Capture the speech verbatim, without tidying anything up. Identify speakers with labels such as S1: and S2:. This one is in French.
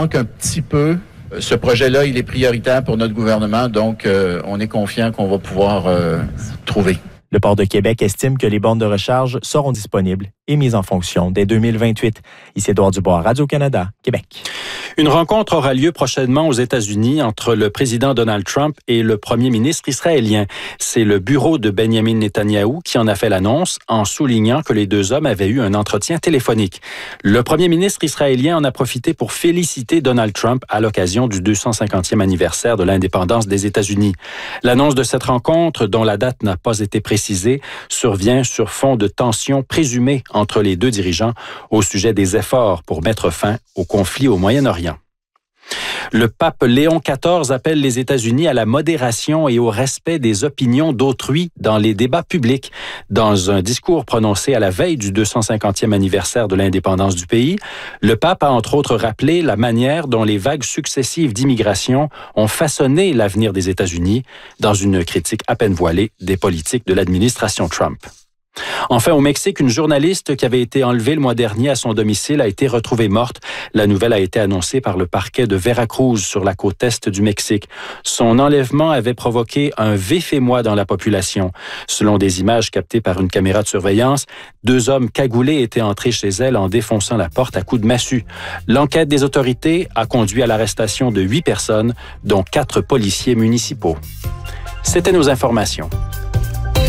S1: manque un petit peu. Ce projet-là, il est prioritaire pour notre gouvernement, donc euh, on est confiant qu'on va pouvoir euh, trouver.
S2: Le Port de Québec estime que les bornes de recharge seront disponibles et mises en fonction dès deux mille vingt-huit. Ici Édouard Dubois, Radio-Canada, Québec.
S3: Une rencontre aura lieu prochainement aux États-Unis entre le président Donald Trump et le premier ministre israélien. C'est le bureau de Benjamin Netanyahou qui en a fait l'annonce en soulignant que les deux hommes avaient eu un entretien téléphonique. Le premier ministre israélien en a profité pour féliciter Donald Trump à l'occasion du deux cent cinquantième anniversaire de l'indépendance des États-Unis. L'annonce de cette rencontre, dont la date n'a pas été précisée, survient sur fond de tensions présumées entre les deux dirigeants au sujet des efforts pour mettre fin au conflit au Moyen-Orient. Le pape Léon quatorze appelle les États-Unis à la modération et au respect des opinions d'autrui dans les débats publics. Dans un discours prononcé à la veille du deux cent cinquantième anniversaire de l'indépendance du pays, le pape a entre autres rappelé la manière dont les vagues successives d'immigration ont façonné l'avenir des États-Unis dans une critique à peine voilée des politiques de l'administration Trump. Enfin, au Mexique, une journaliste qui avait été enlevée le mois dernier à son domicile a été retrouvée morte. La nouvelle a été annoncée par le parquet de Veracruz sur la côte est du Mexique. Son enlèvement avait provoqué un vif émoi dans la population. Selon des images captées par une caméra de surveillance, deux hommes cagoulés étaient entrés chez elle en défonçant la porte à coups de massue. L'enquête des autorités a conduit à l'arrestation de huit personnes, dont quatre policiers municipaux. C'était nos informations.